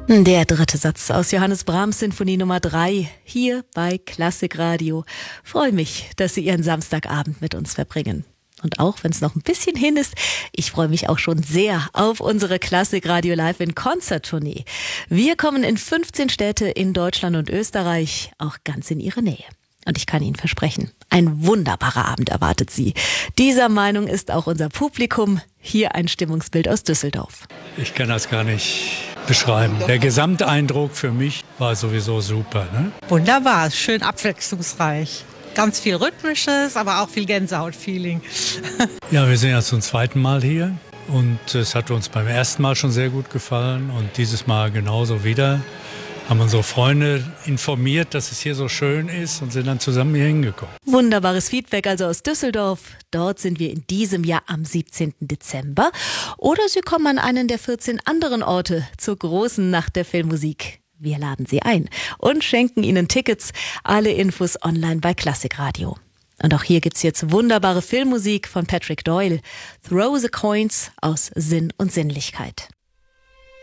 Der dritte Satz aus Johannes Brahms Sinfonie Nummer 3 hier bei Klassik Radio. Freue mich, dass Sie Ihren Samstagabend mit uns verbringen. Und auch wenn es noch ein bisschen hin ist, ich freue mich auch schon sehr auf unsere Klassik Radio Live in Konzerttournee. Wir kommen in 15 Städte in Deutschland und Österreich, auch ganz in Ihre Nähe. Und ich kann Ihnen versprechen, ein wunderbarer Abend erwartet Sie. Dieser Meinung ist auch unser Publikum. Hier ein Stimmungsbild aus Düsseldorf. Ich kann das gar nicht beschreiben. Der Gesamteindruck für mich war sowieso super, ne? Wunderbar, schön abwechslungsreich. Ganz viel Rhythmisches, aber auch viel Gänsehaut-Feeling. Ja, wir sind ja zum zweiten Mal hier und es hat uns beim ersten Mal schon sehr gut gefallen und dieses Mal genauso wieder. Haben unsere Freunde informiert, dass es hier so schön ist und sind dann zusammen hier hingekommen. Wunderbares Feedback also aus Düsseldorf. Dort sind wir in diesem Jahr am 17. Dezember. Oder Sie kommen an einen der 14 anderen Orte zur großen Nacht der Filmmusik. Wir laden Sie ein und schenken Ihnen Tickets. Alle Infos online bei Klassik Radio. Und auch hier gibt's jetzt wunderbare Filmmusik von Patrick Doyle. Throw the Coins aus Sinn und Sinnlichkeit.